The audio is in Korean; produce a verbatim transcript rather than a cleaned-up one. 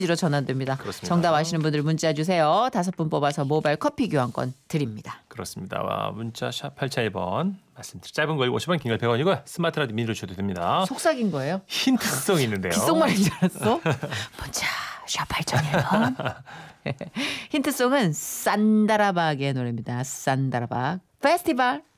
로 전환됩니다. 그렇습니다. 정답 아시는 분들 문자 주세요. 다섯 분 뽑아서 모바일 커피 교환권 드립니다. 그렇습니다. 와, 문자 샵 팔천일 번 말씀드린 짧은 거 오십 원, 긴 거 백 원이고요. 스마트 라디오 미니로 주셔도 됩니다. 속삭인 거예요? 힌트성이 있는데요. 귓속말인 줄 알았어? 문자 샵 팔천일 번. 힌트송은 산다라박의 노래입니다. 산다라박 페스티벌.